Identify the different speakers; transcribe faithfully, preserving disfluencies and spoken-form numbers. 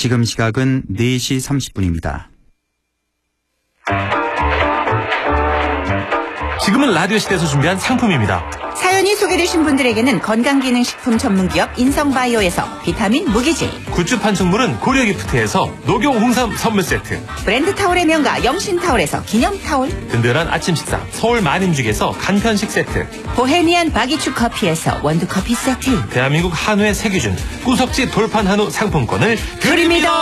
Speaker 1: 지금 시각은 네 시 삼십 분입니다.
Speaker 2: 지금은 라디오 시대에서 준비한 상품입니다.
Speaker 3: 사연이 소개되신 분들에게는 건강기능식품 전문기업 인성바이오에서 비타민 무기질,
Speaker 2: 굿즈 판촉물은 고려기프트에서 녹용 홍삼 선물 세트,
Speaker 3: 브랜드 타올의 명가 영신타올에서 기념타올,
Speaker 2: 든든한 아침 식사 서울 만임죽에서 간편식 세트,
Speaker 3: 보헤미안 바기추 커피에서 원두커피 세트,
Speaker 2: 대한민국 한우의 세기준 구석지 돌판 한우 상품권을 드립니다.